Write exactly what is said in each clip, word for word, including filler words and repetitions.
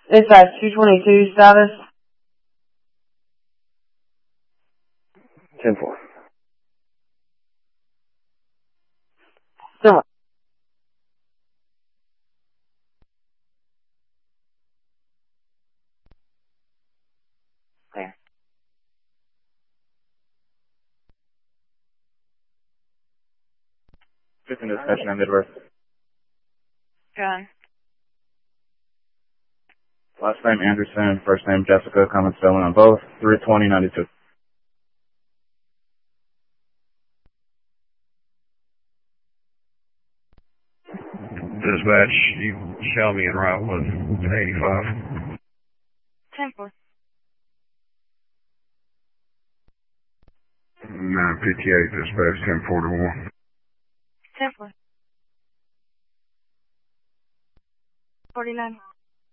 Dispatch two twenty-two status. ten four. Still. Clear. fifteen dispatch nine Midwest. Go on. Last name Anderson, first name Jessica, common spelling on both. three twenty ninety-two. Dispatch, you shall be en route with eighty-five. ten four. nine fifty-eight, dispatch ten forty-one. ten four. forty-nine.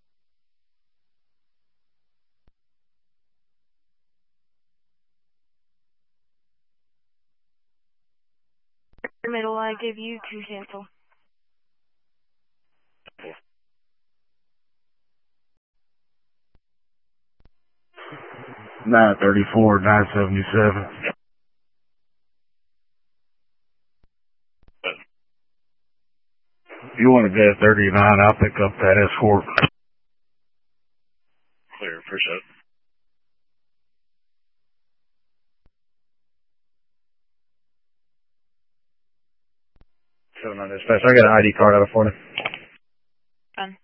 Middle, I give you two cancel. nine thirty-four, nine seventy-seven. If you want to get thirty-nine, I'll pick up that escort. Clear, appreciate it. seven nine dispatch, I got an I D card out of Florida. Done.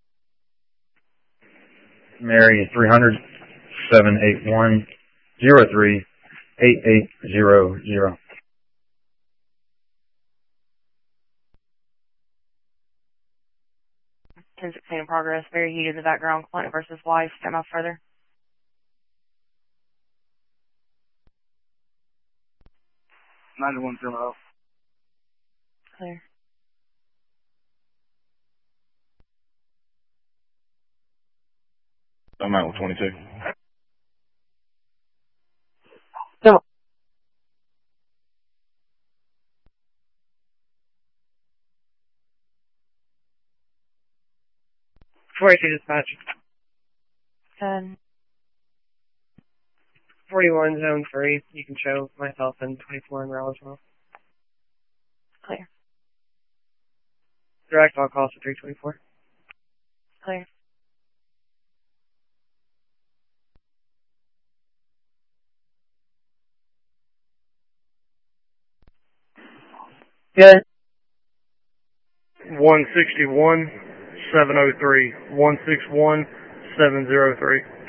Mary three hundred, seven eight one, zero three, eight eight zero zero. ten sixteen in progress. Very heated in the background. Client versus wife. Stand off further. ninety-one zero. Clear. I'm out with twenty-two. Still. forty-two dispatch. ten. forty-one zone three. You can show myself and twenty-four in row as well. Clear. Direct all calls to three twenty-four. Clear. Good. one sixty-one, seven oh three. one sixty-one, seven oh three.